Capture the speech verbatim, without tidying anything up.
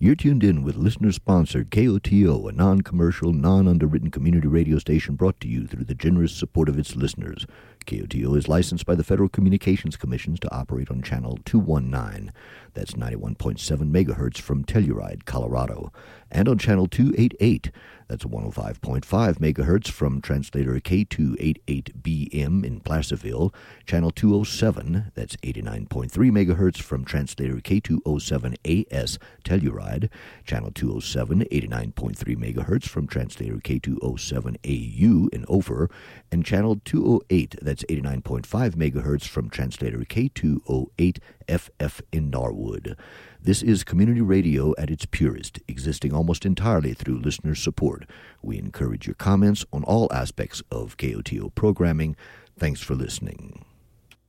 You're tuned in with listener-sponsored K O T O, a non-commercial, non-underwritten community radio station brought to you through the generous support of its listeners. K O T O is licensed by the Federal Communications Commission to operate on Channel two nineteen. That's ninety-one point seven megahertz from Telluride, Colorado. And on Channel two eighty-eight. That's one oh five point five megahertz from translator K two eighty-eight B M in Placerville. Channel two oh seven, that's eighty-nine point three megahertz from translator K two oh seven A S Telluride. Channel two oh seven, eighty-nine point three megahertz from translator K two oh seven A U in Ophir. And Channel two oh eight, that's eighty-nine point five megahertz from translator K two oh eight F F in Norwood. This is community radio at its purest, existing almost entirely through listener support. We encourage your comments on all aspects of K O T O programming. Thanks for listening.